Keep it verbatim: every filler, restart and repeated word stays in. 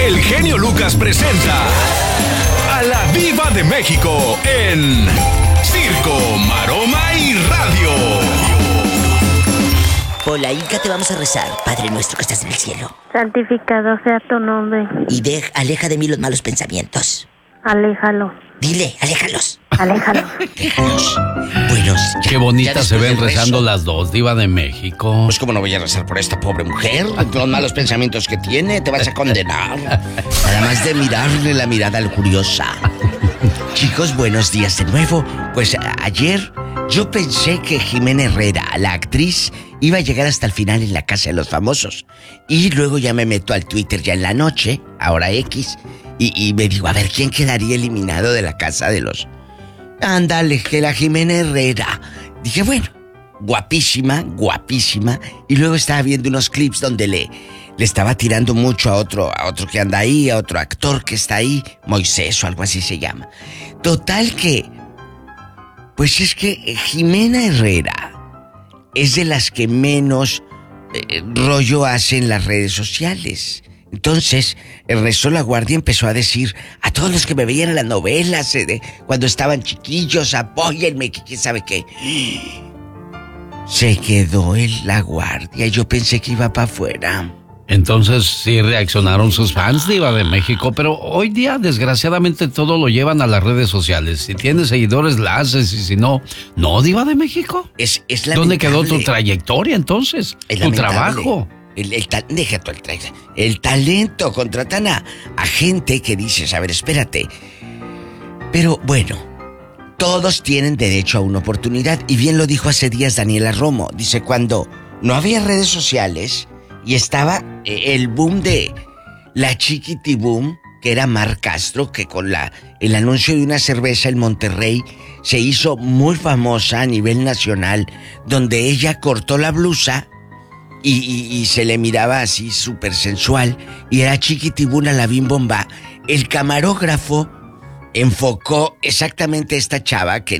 el genio Lucas presenta a la Diva de México en Circo, Maroma y Radio. Por la Inca te vamos a rezar, Padre nuestro que estás en el cielo. Santificado sea tu nombre. Y de, aleja de mí los malos pensamientos. Aléjalo. Dile, aléjalos. Aléjalo. Aléjalos. Buenos. Qué bonitas se ven rezando las dos, Diva de México. Pues cómo no voy a rezar por esta pobre mujer. Los malos pensamientos que tiene, te vas a condenar. Nada más de mirarle la mirada lujuriosa. Chicos, buenos días de nuevo. Pues a- ayer yo pensé que Jimena Herrera, la actriz, iba a llegar hasta el final en La Casa de los Famosos. Y luego ya me meto al Twitter ya en la noche, ahora X, y, y me digo, a ver, ¿quién quedaría eliminado de La Casa de los... Ándale, que la Jimena Herrera. Dije, bueno, guapísima, guapísima. Y luego estaba viendo unos clips donde le, le estaba tirando mucho a otro, a otro que anda ahí, a otro actor que está ahí, Moisés o algo así se llama. Total que... Pues es que Jimena Herrera es de las que menos eh, rollo hace en las redes sociales. Entonces, Ernesto Laguardia empezó a decir a todos los que me veían en las novelas, eh, de, cuando estaban chiquillos, apóyenme, que quién sabe qué. Se quedó en Laguardia. Yo pensé que iba para afuera. Entonces sí reaccionaron sus fans, Diva de México, pero hoy día desgraciadamente todo lo llevan a las redes sociales. Si tienes seguidores la haces y si no, no, Diva de México. Es, es ¿Dónde quedó tu lamentable. trayectoria entonces? Es Tu lamentable. trabajo. El, el ta- deja tú el tra- El talento. Contratan a, a gente que dices, a ver, espérate. Pero bueno, todos tienen derecho a una oportunidad. Y bien lo dijo hace días Daniela Romo. Dice, cuando no había redes sociales y estaba eh, el boom de la Chiquitiboom, que era Mar Castro, que con la, el anuncio de una cerveza en Monterrey se hizo muy famosa a nivel nacional, donde ella cortó la blusa y, y, y se le miraba así súper sensual, y era Chiquitibuna la Bim Bomba. El camarógrafo enfocó exactamente a esta chava que